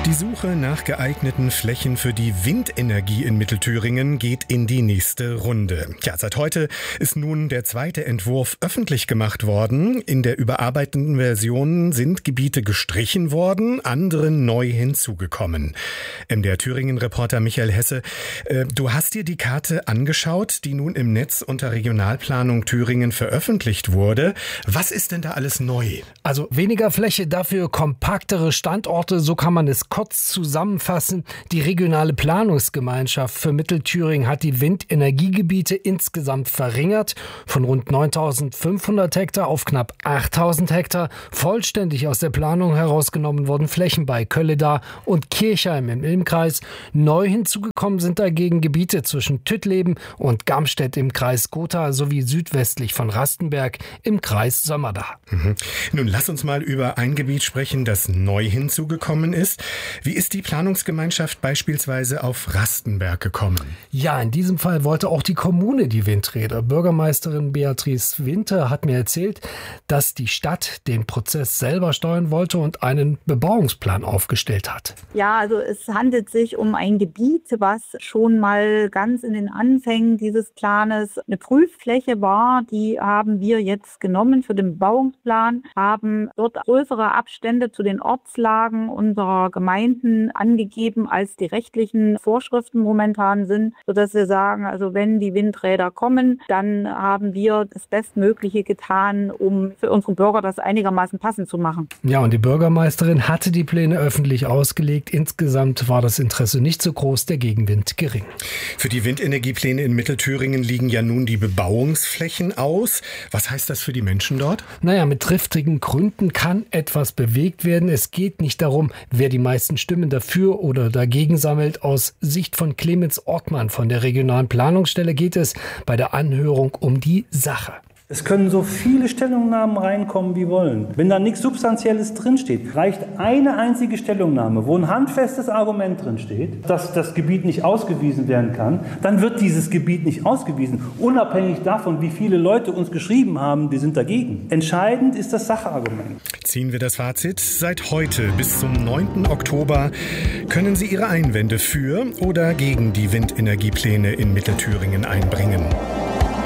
Die Suche nach geeigneten Flächen für die Windenergie in Mittelthüringen geht in die nächste Runde. Ja, seit heute ist nun der zweite Entwurf öffentlich gemacht worden. In der überarbeiteten Version sind Gebiete gestrichen worden, andere neu hinzugekommen. MDR Thüringen-Reporter Michael Hesse, du hast dir die Karte angeschaut, die nun im Netz unter Regionalplanung Thüringen veröffentlicht wurde. Was ist denn da alles neu? Also weniger Fläche, dafür kompaktere Standorte, so kann man es kurz zusammenfassen. Die regionale Planungsgemeinschaft für Mittelthüringen hat die Windenergiegebiete insgesamt verringert, von rund 9.500 Hektar auf knapp 8.000 Hektar. Vollständig aus der Planung herausgenommen wurden Flächen bei Kölleda und Kirchheim im Ilmkreis. Neu hinzugekommen sind dagegen Gebiete zwischen Tüttleben und Gamstedt im Kreis Gotha sowie südwestlich von Rastenberg im Kreis Sömmerda. Nun lass uns mal über ein Gebiet sprechen, das neu hinzugekommen ist. Wie ist die Planungsgemeinschaft beispielsweise auf Rastenberg gekommen? Ja, in diesem Fall wollte auch die Kommune die Windräder. Bürgermeisterin Beatrice Winter hat mir erzählt, dass die Stadt den Prozess selber steuern wollte und einen Bebauungsplan aufgestellt hat. Ja, also es handelt sich um ein Gebiet, was schon mal ganz in den Anfängen dieses Planes eine Prüffläche war. Die haben wir jetzt genommen für den Bebauungsplan, haben dort größere Abstände zu den Ortslagen unserer Gemeinden angegeben, als die rechtlichen Vorschriften momentan sind, sodass wir sagen, also wenn die Windräder kommen, dann haben wir das Bestmögliche getan, um für unsere Bürger das einigermaßen passend zu machen. Ja, und die Bürgermeisterin hatte die Pläne öffentlich ausgelegt. Insgesamt war das Interesse nicht so groß, der Gegenwind gering. Für die Windenergiepläne in Mittelthüringen liegen ja nun die Bebauungsflächen aus. Was heißt das für die Menschen dort? Naja, mit triftigen Gründen kann etwas bewegt werden. Es geht nicht darum, wer die meisten Stimmen dafür oder dagegen sammelt. Aus Sicht von Clemens Ortmann von der regionalen Planungsstelle geht es bei der Anhörung um die Sache. Es können so viele Stellungnahmen reinkommen, wie wollen. Wenn da nichts Substanzielles drinsteht, reicht eine einzige Stellungnahme, wo ein handfestes Argument drinsteht, dass das Gebiet nicht ausgewiesen werden kann, dann wird dieses Gebiet nicht ausgewiesen, unabhängig davon, wie viele Leute uns geschrieben haben, die sind dagegen. Entscheidend ist das Sachargument. Ziehen wir das Fazit. Seit heute bis zum 9. Oktober können Sie Ihre Einwände für oder gegen die Windenergiepläne in Mittelthüringen einbringen.